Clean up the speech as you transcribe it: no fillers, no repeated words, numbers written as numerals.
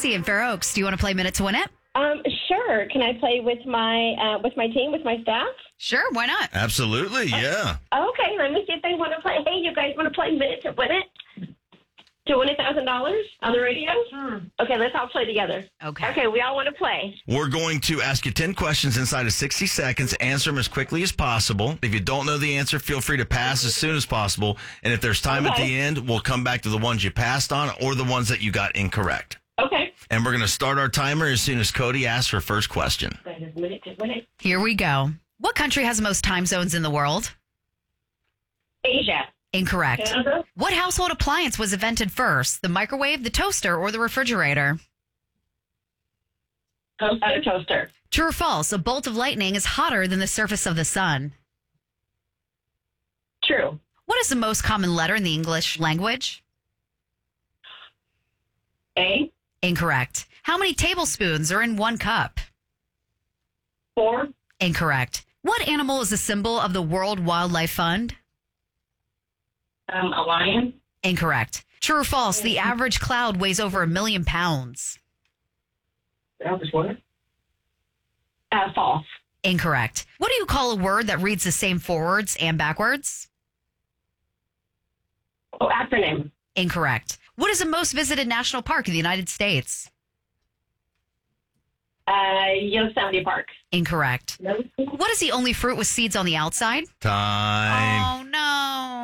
Tracy in Fair Oaks. Do you want to play Minute to Win It? Sure. Can I play with my team, with my staff? Sure, why not? Absolutely, yeah. Okay, let me see if they want to play. Hey, you guys want to play Minute to Win It? To win $1,000 on the radio? Okay, let's all play together. Okay, we all want to play. We're going to ask you 10 questions inside of 60 seconds. Answer them as quickly as possible. If you don't know the answer, feel free to pass as soon as possible. And if there's time at the end, we'll come back to the ones you passed on or the ones that you got incorrect. Okay. And we're going to start our timer as soon as Cody asks her first question. Minute to Win It. Here we go. What country has the most time zones in the world? Asia. Incorrect. Canada. What household appliance was invented first? The microwave, the toaster, or the refrigerator? Toaster. True or false? A bolt of lightning is hotter than the surface of the sun. True. What is the most common letter in the English language? A. Incorrect. How many tablespoons are in 1 cup? 4. Incorrect. What animal is the symbol of the World Wildlife Fund? A lion. Incorrect. True or false? The average cloud weighs over 1 million pounds. What? False. Incorrect. What do you call a word that reads the same forwards and backwards? Oh, acronym. Incorrect. What is the most visited national park in the United States? Yosemite Park. Incorrect. No. What is the only fruit with seeds on the outside? Time. Oh, no.